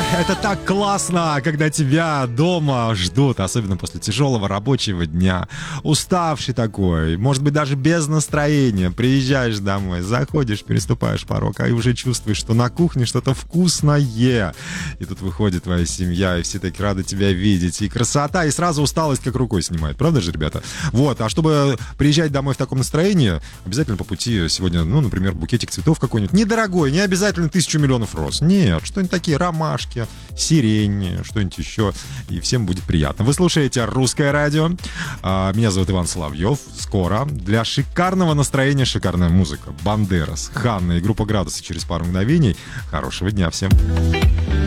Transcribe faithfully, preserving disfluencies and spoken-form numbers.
Это так классно, когда тебя дома ждут, особенно после тяжелого рабочего дня. Уставший такой, может быть, даже без настроения. Приезжаешь домой, заходишь, переступаешь порог, и уже чувствуешь, что на кухне что-то вкусное. И тут выходит твоя семья, и все так рады тебя видеть. И красота, и сразу усталость как рукой снимает. Правда же, ребята? Вот, а чтобы приезжать домой в таком настроении, обязательно по пути сегодня, ну, например, букетик цветов какой-нибудь. Недорогой, не обязательно тысячу миллионов роз. Нет, что-нибудь такие, ромашки, сирень, что-нибудь еще, и всем будет приятно. Вы слушаете «Русское радио». Меня зовут Иван Соловьев. Скоро для шикарного настроения шикарная музыка. Бандерас, Ханна и группа «Градусы» через пару мгновений. Хорошего дня всем.